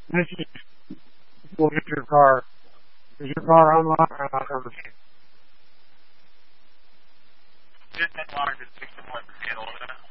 This is will hit your car. Is your car unlocked or not? It's unlocked. It's 6 to 1 handle that.